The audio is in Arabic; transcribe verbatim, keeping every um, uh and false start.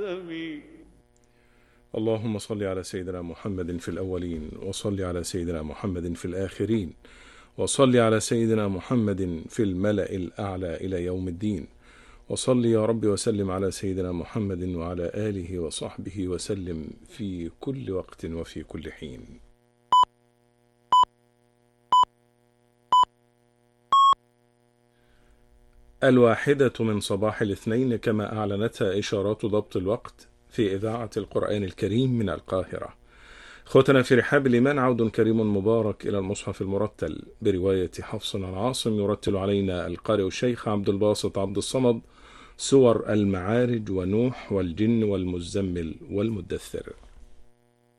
اللهم صل على سيدنا محمد في الأولين، وصل على سيدنا محمد في الآخرين، وصل على سيدنا محمد في الملأ الأعلى إلى يوم الدين، وصل يا رب وسلم على سيدنا محمد وعلى آله وصحبه وسلم في كل وقت وفي كل حين. الواحدة من صباح الاثنين كما أعلنتها إشارات ضبط الوقت في إذاعة القرآن الكريم من القاهرة. خوتنا في رحاب الإيمان، عود كريم مبارك إلى المصحف المرتل برواية حفص عن عاصم، يرتل علينا القارئ الشيخ عبد الباسط عبد الصمد سور المعارج ونوح والجن والمزمل والمدثر.